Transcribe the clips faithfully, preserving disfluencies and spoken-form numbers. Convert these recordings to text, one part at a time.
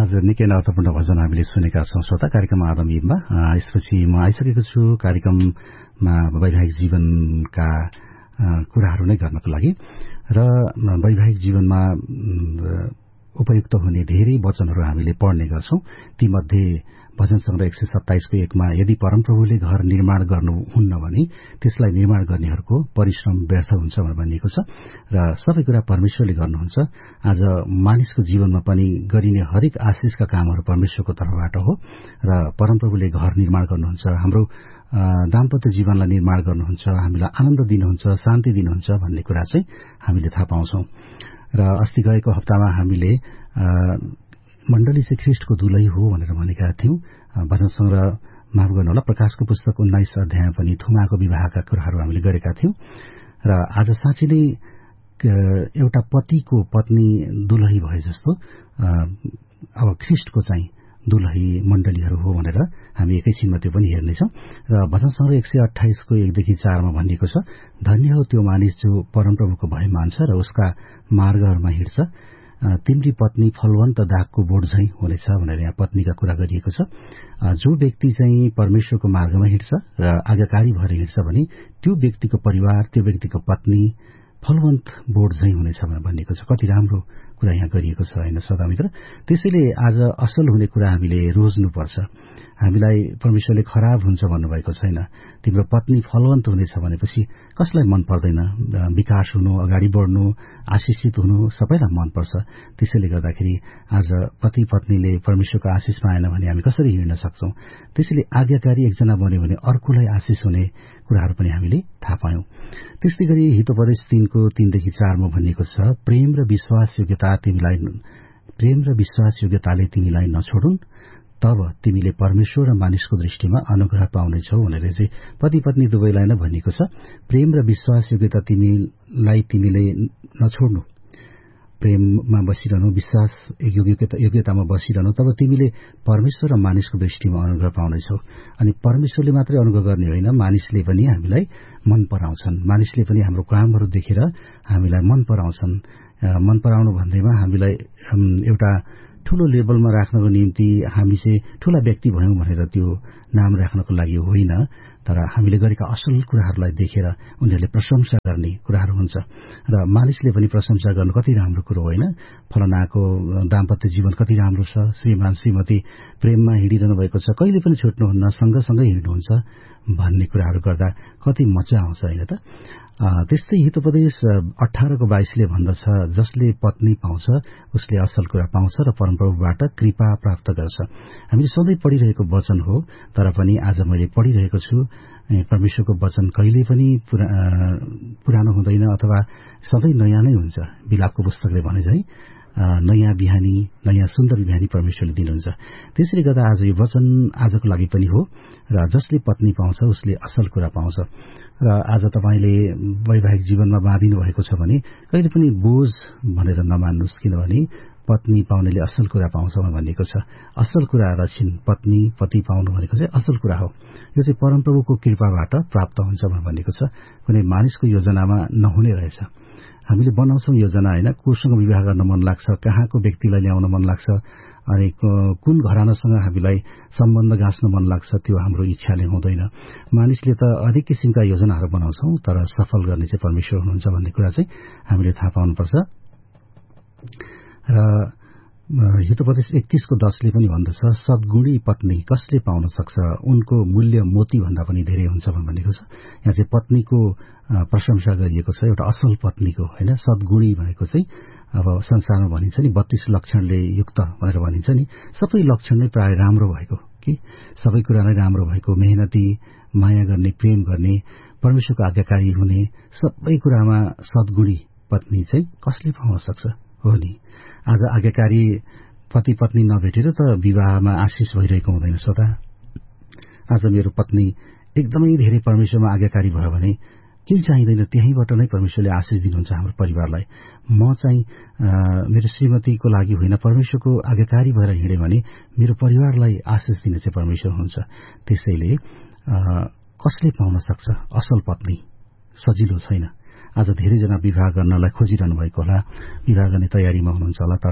आज निकै नै अर्थपूर्ण भजन हामीले सुनेका छौं श्रोता कार्यक्रम आदम युगमा। यसपछि म आइसकेको छु कार्यक्रममा वैवाहिक जीवनका कुराहरू नै गर्नको लागि र वैवाहिक जीवनमा उपयुक्त हुने धेरै वचनहरू हामीले पढ्ने गर्छौं। तीमध्ये भजन संग्रह एक सय सत्ताइसको एकमा यदि परमप्रभुले घर निर्माण गर्नुहुन्न भने त्यसलाई निर्माण गर्नेहरूको परिश्रम व्यर्थ हुन्छ भनेर भनिएको छ र सबै कुरा परमेश्वरले गर्नुहुन्छ। आज मानिसको जीवनमा पनि गरिने हरेक आशिषका कामहरू परमेश्वरको तर्फबाट हो र परमप्रभुले घर निर्माण गर्नुहुन्छ, हाम्रो दाम्पत्य जीवनलाई निर्माण गर्नुहुन्छ, हामीलाई आनन्द दिनुहुन्छ, शान्ति दिनुहुन्छ भन्ने कुरा चाहिँ हामीले थाहा पाउँछौं। र अस्ति गएको हप्तामा हामीले मण्डली चाहिँ ख्रिस्टको दुलै हो भनेर भनेका थियौं। भजन संग्रह माफ गर्नुहोला प्रकाशको पुस्तक उन्नाइस अध्याय पनि थुमाको विवाहका कुराहरू हामीले गरेका थियौं र आज साँच्चै नै एउटा पतिको पत्नी दुलही भए जस्तो अब ख्रिस्टको चाहिँ दुलही मण्डलीहरू हो भनेर हामी एकैछिनमा त्यो पनि हेर्नेछौं। र भजन संग्रह एक सय अठाइसको एकदेखि चारमा भनिएको छ, धन्य हो त्यो मानिस जो परमप्रभुको भय मान्छ र उसका मार्गहरूमा हिँड्छ। तिम्री पत्नी फलवन्त दागको बोट झैं हुनेछ भनेर यहाँ पत्नीका कुरा गरिएको छ। जो व्यक्ति चाहिँ परमेश्वरको मार्गमा हिँड्छ र आज्ञाकारी भएर हिँड्छ भने त्यो व्यक्तिको परिवार, त्यो व्यक्तिको पत्नी फलवन्त बोट झैं हुनेछ भनेर भनिएको छ। कति राम्रो कुरा यहाँ गरिएको छ हैन श्रोता मित्र। त्यसैले आज असल हुने कुरा हामीले रोज्नुपर्छ। हामीलाई परमेश्वरले खराब हुन्छ भन्नुभएको छैन। तिम्रो पत्नी फलवन्त हुनेछ भनेपछि कसलाई मन पर्दैन? विकास हुनु, अगाडि बढ्नु, आशिषित हुनु सबैलाई मनपर्छ। त्यसैले गर्दाखेरि आज पति पत्नीले परमेश्वरको आशिष पाएन भने हामी कसरी हिँड्न सक्छौं? त्यसैले आज्ञाकारी एकजना बन्यो भने अर्कोलाई आशिष हुने कुराहरू पनि हामीले थाहा पायौं। त्यस्तै गरी हितोपदेश तीनको तीनदेखि चारमा भनिएको छ, प्रेम र विश्वास योग्यता तिमीलाई प्रेम र विश्वास योग्यताले तिमीलाई नछोडुन्, तब तिमीले परमेश्वर र मानिसको दृष्टिमा अनुग्रह पाउनेछौ भनेर चाहिँ पति पत्नी दुवैलाई नै भनिएको छ। प्रेम र विश्वास योग्यता तिमीलाई तिमीले नछोड्नु, प्रेममा बसिरहनु, विश्वास योग्यता योग्यतामा बसिरहनु, तब तिमीले परमेश्वर र मानिसको दृष्टिमा अनुग्रह पाउनेछौ। अनि परमेश्वरले मात्रै अनुग्रह गर्ने होइन, मानिसले पनि हामीलाई मन पराउँछन्। मानिसले पनि हाम्रो कामहरू देखेर हामीलाई मन पराउँछन्। मन पराउनु भन्दैमा हामीलाई एउटा ठूलो लेभलमा राख्नको निम्ति हामी चाहिँ ठूला व्यक्ति भयौं भनेर त्यो नाम राख्नको लागि होइन, तर हामीले गरेका असल कुराहरूलाई देखेर उनीहरूले प्रशंसा गर्ने कुराहरू हुन्छ र मानिसले पनि प्रशंसा गर्नु कति राम्रो कुरो होइन। फलनाको दाम्पत्य जीवन कति राम्रो छ, श्रीमान श्रीमती प्रेममा हिँडिरहनु भएको छ, कहिले पनि छुट्नुहुन्न, सँगसँगै हिँड्नुहुन्छ भन्ने कुराहरू गर्दा कति मजा आउँछ होइन त। त्यस्तै हितोपदेश अठारको बाइसले भन्दछ, जसले पत्नी पाउँछ उसले असल कुरा पाउँछ र परमप्रभुबाट कृपा प्राप्त गर्छ। हामीले सधैँ पढिरहेको वचन हो, तर पनि आज मैले पढिरहेको छु परमेश्वरको वचन कहिले पनि पुरा, पुरानो हुँदैन अथवा सधैँ नयाँ नै हुन्छ। बिलापको पुस्तकले भने चाहिँ नयाँ बिहानी, नयाँ सुन्दर बिहानी परमेश्वरले दिनुहुन्छ। त्यसैले गर्दा आज यो वचन आजको लागि पनि हो र जसले पत्नी पाउँछ उसले असल कुरा पाउँछ। र आज तपाईले वैवाहिक जीवनमा बाँधिनु भएको छ भने कहिले पनि बोझ भनेर नमान्नुहोस्, किनभने पत्नी पाउनेले असल कुरा पाउँछ भनिएको छ। असल कुरा रक्षिन पत्नी पति पाउनु भनेको चाहिँ असल कुरा हो। यो चाहिँ परमप्रभुको कृपाबाट प्राप्त हुन्छ भनिएको छ। कुनै मानिसको योजनामा नहुने रहेछ। हामीले बनाउँछौं योजना होइन, कोसँग विवाह गर्न मन लाग्छ, कहाँको व्यक्तिलाई ल्याउन मन लाग्छ, अनि कुन घरानासँग हामीलाई सम्बन्ध गाँच्न मन लाग्छ, त्यो हाम्रो इच्छाले हुँदैन। मानिसले त अनेक किसिमका योजनाहरू बनाउँछौं, तर सफल गर्ने चाहिँ परमेश्वर हुनुहुन्छ भन्ने कुरा चाहिँ हामीले थाहा पाउनुपर्छ। र हितोपदेश एकतीसको दसले पनि भन्दछ, सद्गुणी पत्नी कसले पाउन सक्छ, उनको मूल्य मोती भन्दा पनि धेरै हुन्छ भनेको छ। यहाँ चाहिँ पत्नीको प्रशंसा गरिएको छ, एउटा असल पत्नीको होइन। सद्गुणी भनेको चाहिँ अब संसारमा भनिन्छ नि बत्तीस लक्षणले युक्त भनेर भनिन्छ नि, सबै लक्षण नै प्राय राम्रो भएको कि सबै कुरा नै राम्रो भएको, मेहनती, माया गर्ने, प्रेम गर्ने, परमेश्वरको आज्ञाकारी हुने, सबै कुरामा सद्गुणी पत्नी चाहिँ कसले पाउन सक्छ हो नि। आज आज्ञाकारी पति पत्नी नभेटेर त विवाहमा आशिष भइरहेको हुँदैन श्रोता। आज मेरो पत्नी एकदमै धेरै परमेश्वरमा आज्ञाकारी भयो भने केही चाहिँदैन, त्यहीँबाट नै परमेश्वरले आशिष दिनुहुन्छ हाम्रो परिवारलाई। म चाहिँ मेरो श्रीमतीको लागि होइन, परमेश्वरको आज्ञाकारी भएर हिँडे भने मेरो परिवारलाई आशिष दिने चाहिँ परमेश्वर हुन्छ। त्यसैले कसले पाउन सक्छ असल पत्नी? सजिलो छैन। आज धेरैजना विवाह गर्नलाई खोजिरहनु भएको होला, विवाह गर्ने तयारीमा हुनुहुन्छ होला, तर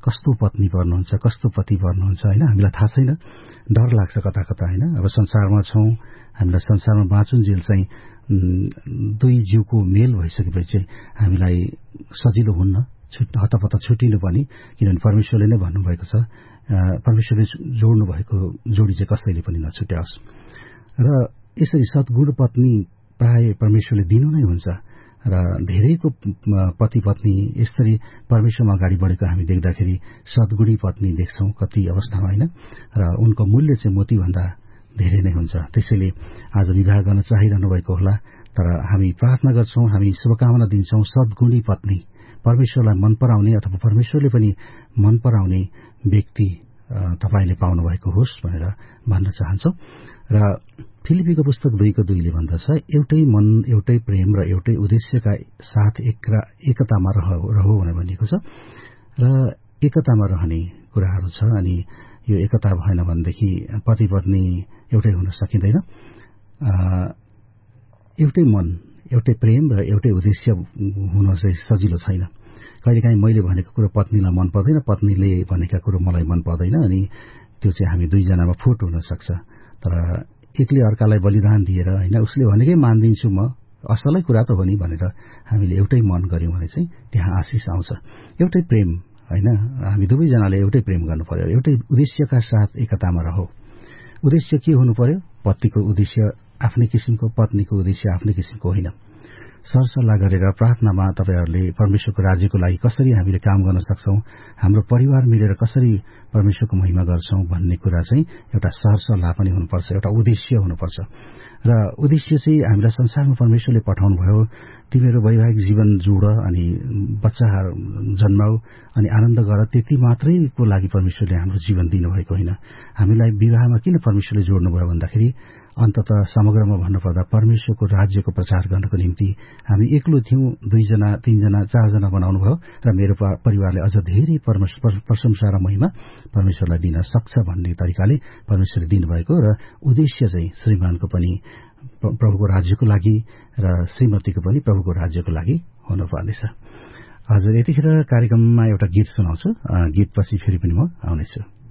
कस्तो पत्नी पर्नुहुन्छ, कस्तो पति पर्नुहुन्छ होइन, हामीलाई थाहा छैन, डर लाग्छ कता कता होइन। अब संसारमा छौं, हामीलाई संसारमा बाँचुन्जेल चाहिँ दुई जीवको मेल भइसकेपछि चाहिँ हामीलाई सजिलो हुन्न, छुट हतपत छुटिनु पनि, किनभने परमेश्वरले नै भन्नुभएको छ परमेश्वरले जोड्नु भएको जोडी चाहिँ कसैले पनि नछुट्याओस्। र यसरी सद्गुण पत्नी प्राय परमेश्वरले दिनु नै हुन्छ र धेरैको पति पत्नी यसरी परमेश्वरमा अगाडि बढेको हामी देख्दाखेरि सद्गुणी पत्नी देख्छौं कति अवस्थामा होइन, र उनको मूल्य चाहिँ मोती भन्दा धेरै नै हुन्छ। त्यसैले आज विवाह गर्न चाहिरहनु भएको होला, तर हामी प्रार्थना गर्छौं, हामी शुभकामना दिन्छौं सद्गुणी पत्नी, परमेश्वरलाई मन पराउने अथवा परमेश्वरले पनि मन पराउने व्यक्ति तपाईले पाउनु भएको होस् भनेर भन्न चाहन्छौं। र फिलिपीको पुस्तक दुईको दुईले भन्दछ, एउटै मन, एउटै प्रेम र एउटै उद्देश्यका साथ एकतामा रहो भनेर भनिएको छ। र एकतामा रहने कुराहरू छ, अनि यो एकता भएन भनेदेखि पति पत्नी एउटै हुन सकिँदैन। एउटै मन, एउटै प्रेम र एउटै उद्देश्य हुन चाहिँ सजिलो छैन। कहिलेकाहीँ मैले भनेको कुरो पत्नीलाई मन पर्दैन, पत्नीले भनेका कुरो मलाई मन पर्दैन, अनि त्यो चाहिँ हामी दुईजनामा फुट हुन सक्छ। तर एकले अर्कालाई बलिदान दिएर होइन, उसले भनेकै मानिदिन्छु म, असलै कुरा त हो नि भनेर हामीले एउटै मन गर्यौं भने चाहिँ त्यहाँ आशिष आउँछ। एउटै प्रेम होइन, हामी दुवैजनाले एउटै प्रेम गर्नु पर्यो, एउटै उद्देश्यका साथ एकतामा रहो। उद्देश्य के हुनु पर्यो? पतिको उद्देश्य आफ्नै किसिमको, पत्नीको उद्देश्य आफ्नै किसिमको होइन। सरसल्लाह गरेर प्रार्थनामा तपाईहरूले परमेश्वरको राज्यको लागि कसरी हामीले काम गर्न सक्छौं, हाम्रो परिवार मिलेर कसरी परमेश्वरको महिमा गर्छौं भन्ने कुरा चाहिँ एउटा सरसल्लाह पनि हुनुपर्छ, एउटा उद्देश्य हुनुपर्छ। र उद्देश्य चाहिँ हामीलाई संसारमा परमेश्वरले पठाउनु भयो, तिमीहरू वैवाहिक जीवन जोड अनि बच्चा जन्माऊ अनि आनन्द गर, त्यति मात्रैको लागि परमेश्वरले हाम्रो जीवन दिनुभएको होइन। हामीलाई विवाहमा किन परमेश्वरले जोड्नु भयो भन्दाखेरि अन्ततः समग्रमा भन्नुपर्दा परमेश्वरको राज्यको प्रचार गर्नको निम्ति। हामी एक्लो थियौं, दुईजना तीनजना चारजना बनाउनु भयो, र मेरो परिवारले अझ धेरै प्रशंसा र महिमा परमेश्वरलाई दिन सक्छ भन्ने तरिकाले परमेश्वरले दिनुभएको। र उद्देश्य चाहिँ श्रीमानको पनि प्रभुको राज्यको लागि र श्रीमतीको पनि प्रभुको राज्यको लागि हुनुपर्नेछ। हजुर, यतिखेर कार्यक्रममा एउटा गीत सुनाउँछु, गीतपछि फेरि पनि म आउनेछु।